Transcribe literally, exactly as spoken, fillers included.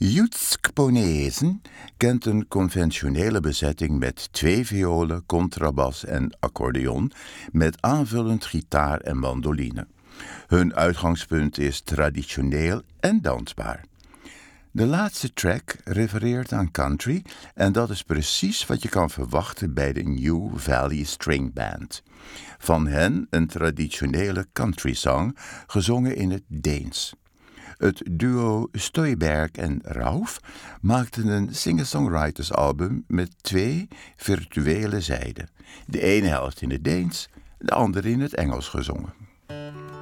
Jutsk Ponesen kent een conventionele bezetting met twee violen, contrabas en accordeon, met aanvullend gitaar en mandoline. Hun uitgangspunt is traditioneel en dansbaar. De laatste track refereert aan country en dat is precies wat je kan verwachten bij de New Valley String Band. Van hen een traditionele country song, gezongen in het Deens. Het duo Stoyberg en Rauf maakten een singer-songwriters-album met twee virtuele zijden. De ene helft in het Deens, de andere in het Engels gezongen.